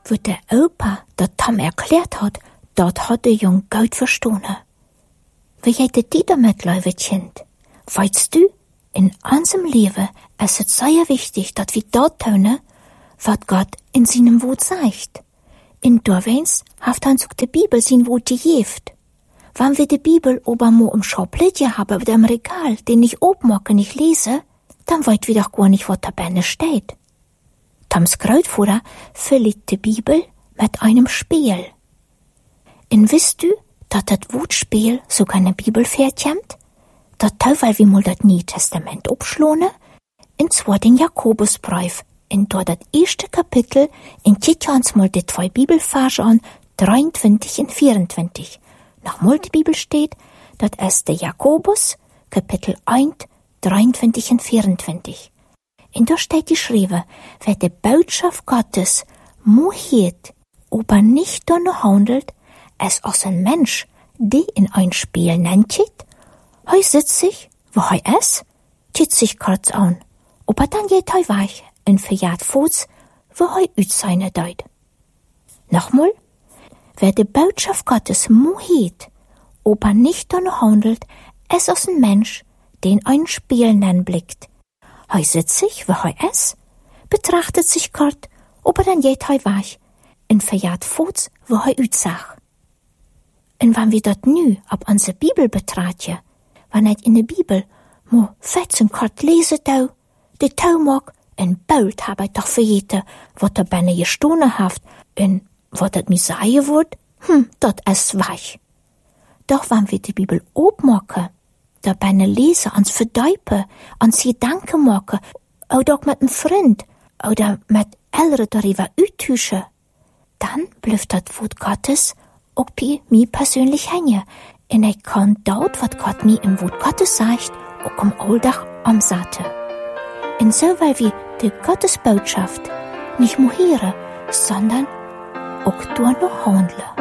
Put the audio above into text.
wo der Opa der Tom erklärt hat, dort hat der Jung gut verstanden. Wie hätte die damit, liebe Kind? Weißt du, in unserem Leben ist es sehr wichtig, dass wir dort tun, was Gott in seinem Wort sagt. In Dorwens haft uns auch die Bibel sein Wort gegeben. Wenn wir die Bibel aber mal im Schaublättchen haben, auf dem Regal, den ich oben nicht lese, dann weiß wir doch gar nicht, was da drinnen steht. Toms Großvater verliert die Bibel mit einem Spiel. Und wisst du, dass das Wortspiel sogar in der Bibel vorkommt? Das weil wir mal das Neue Testament abschlagen, und zwar den Jakobusbrief, in dort das erste Kapitel, in kicken uns mal die 2 Bibelverse an, 23 und 24. Nochmal die Bibel steht, das ist der Jakobus, Kapitel 1, 23 und 24. Und da steht geschrieben, wer die Botschaft Gottes mohiert, aber nicht danach handelt, es als ein Mensch, die in ein Spiel nennt, hei sitzt sich, wo hei es, tut sich kurz an, aber dann geht hei weich, und verjagt Fuß, wo hei üt seine deut. Nochmal, wer die Botschaft Gottes mohiert, aber nicht danach handelt, es als ein Mensch, den ein Spiel nennen blickt. Hei sitzt sich, wo hei es, betrachtet sich kurz, aber dann geht hei weich, und verjagt Fuß, wo hei üt sach. Und wenn wir dort nu ab unsere Bibel betrachten, wenn ich in der Bibel mo 14 kort lese tau, die tau mag, en bald hab ich doch vergeten, wat da benne gestohne haft, en wat dat mir sagen wird, dat ist weich. Doch wenn wir die Bibel obmachen, da benne lesen, ans verdeipen, ans Gedanken machen, oder auch mit einem Freund, oder mit Eltern darüber uttauschen, dann bleibt das Wort Gottes auch bei mir persönlich hängen. Und ich kann dort, was Gott mir im Wort Gottes sagt, auch im Alltag umsetzen. Und so, weil wir die Gottesbotschaft nicht nur hören, sondern auch durch noch handeln.